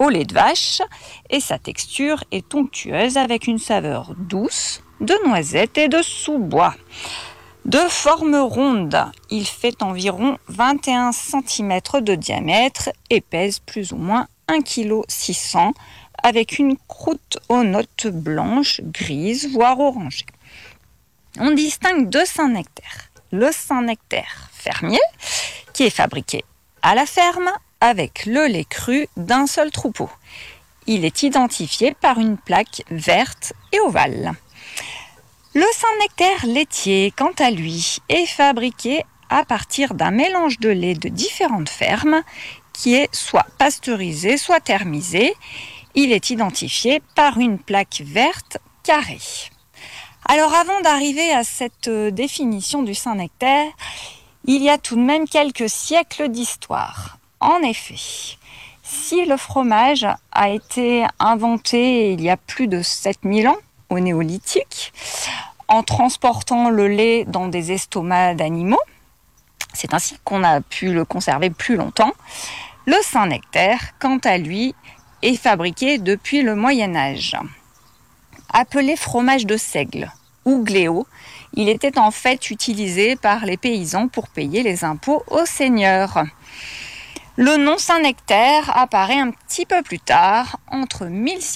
au lait de vache et sa texture est onctueuse avec une saveur douce de noisettes et de sous-bois. De forme ronde, il fait environ 21 cm de diamètre et pèse plus ou moins 1,6 kg avec une croûte aux notes blanches, grises, voire orangées. On distingue deux Saint-Nectaire. Le Saint-Nectaire fermier, qui est fabriqué à la ferme avec le lait cru d'un seul troupeau. Il est identifié par une plaque verte et ovale. Le Saint-Nectaire laitier, quant à lui, est fabriqué à partir d'un mélange de lait de différentes fermes qui est soit pasteurisé, soit thermisé. Il est identifié par une plaque verte carrée. Alors avant d'arriver à cette définition du Saint-Nectaire, il y a tout de même quelques siècles d'histoire. En effet, si le fromage a été inventé il y a plus de 7000 ans, au néolithique, en transportant le lait dans des estomacs d'animaux, c'est ainsi qu'on a pu le conserver plus longtemps, le Saint-Nectaire, quant à lui, est fabriqué depuis le Moyen-Âge. Appelé fromage de seigle ou gléo, il était en fait utilisé par les paysans pour payer les impôts aux seigneurs. Le nom Saint-Nectaire apparaît un petit peu plus tard, entre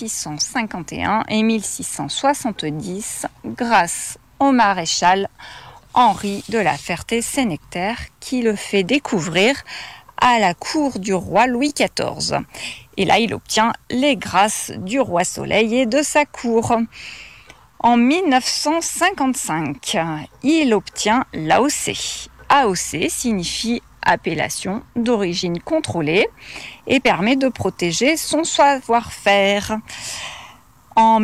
1651 et 1670, grâce au maréchal Henri de la Ferté-Saint-Nectaire, qui le fait découvrir à la cour du roi Louis XIV. Et là, il obtient les grâces du roi Soleil et de sa cour. En 1955, il obtient l'AOC. AOC signifie appellation d'origine contrôlée et permet de protéger son savoir-faire. En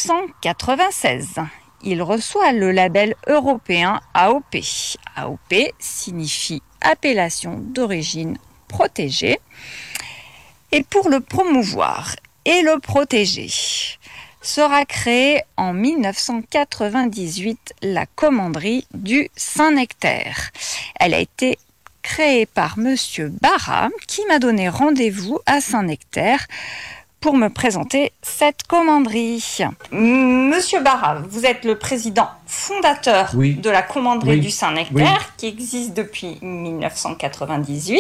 1996, il reçoit le label européen AOP. AOP signifie appellation d'origine protégée. Et pour le promouvoir et le protéger, sera créée en 1998 la commanderie du Saint-Nectaire. Elle a été créée par Monsieur Barra, qui m'a donné rendez-vous à Saint-Nectaire pour me présenter cette commanderie. Monsieur Barra, vous êtes le président fondateur de la commanderie du Saint-Nectaire, qui existe depuis 1998.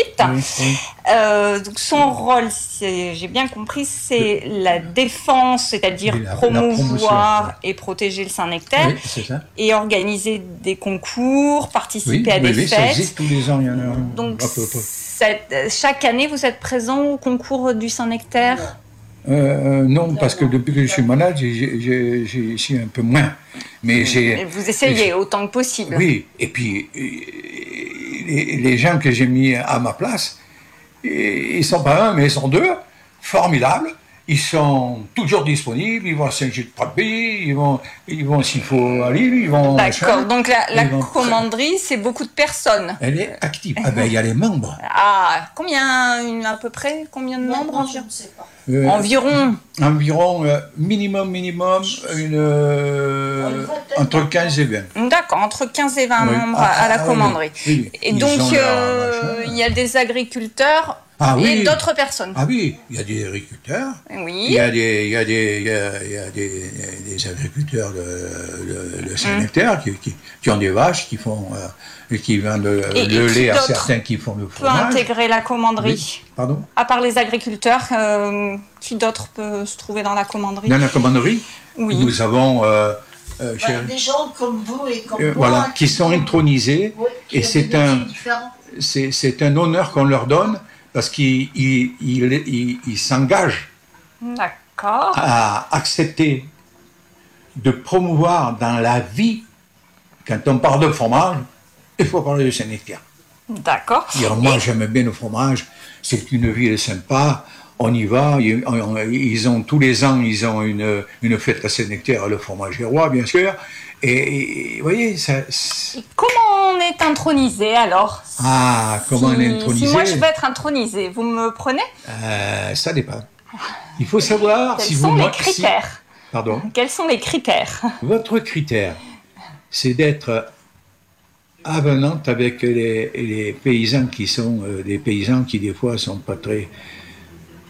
Donc son rôle, j'ai bien compris, c'est la défense, c'est-à-dire promouvoir et protéger le Saint-Nectaire, et organiser des concours, participer à des fêtes. Ça existe tous les ans, il y en a. Donc chaque année, vous êtes présent au concours du Saint-Nectaire ? Non, parce que depuis que je suis malade, j'ai suis un peu moins. Mais vous essayez autant que possible. Oui, et puis les gens que j'ai mis à ma place, ils sont pas un, mais ils sont deux, formidables. Ils sont toujours disponibles, ils vont à Saint-Gilles-de-Pratby, ils vont s'il faut à Lille, ils vont... D'accord, donc la commanderie, c'est beaucoup de personnes. Elle est active. Ah ben, il y a les membres. Ah, combien, à peu près, combien de membres environ? Je ne sais pas. Environ minimum, entre 15 et 20. D'accord, entre 15 et 20 membres à la commanderie. Oui. Et donc, il y a des agriculteurs et d'autres personnes. Ah oui, il y a des agriculteurs. Oui. Il y a des agriculteurs de Saint-Nectaire qui ont des vaches, qui font... qui vendent le lait à certains qui font le fromage. Peut intégrer la commanderie. Oui. Pardon ? À part les agriculteurs, qui d'autre peut se trouver dans la commanderie ? Dans la commanderie, nous avons des gens comme vous et comme moi. Voilà, qui sont intronisés. Et c'est un honneur qu'on leur donne parce qu'ils s'engagent à accepter de promouvoir dans la vie, quand on parle de fromage, il faut parler de Saint-Nectaire. D'accord. Moi, j'aime bien le fromage. C'est une ville sympa. On y va. Ils ont tous les ans, ils ont une fête à Saint-Nectaire, le fromage est roi, bien sûr. Et vous voyez, ça. Et comment on est intronisé alors ? Ah, comment on est intronisé ? Si moi je veux être intronisé, vous me prenez ? Ça dépend. Il faut savoir Quels sont les critères ? Pardon ? Quels sont les critères ? Votre critère, c'est d'être avenante avec les paysans qui sont des paysans qui des fois sont pas très